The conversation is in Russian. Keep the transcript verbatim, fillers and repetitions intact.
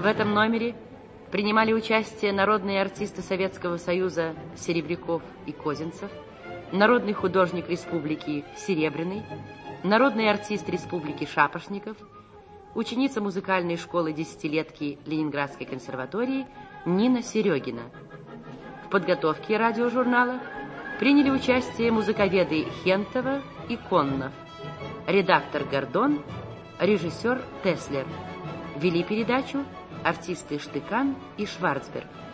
В этом номере принимали участие народные артисты Советского Союза Серебряков и Козинцев, народный художник Республики Серебряный, народный артист Республики Шапошников, ученица музыкальной школы десятилетки Ленинградской консерватории Нина Серегина. В подготовке радиожурнала приняли участие музыковеды Хентова и Коннов, редактор Гордон, режиссер Теслер. Вели передачу артисты Штыкан и Шварцберг.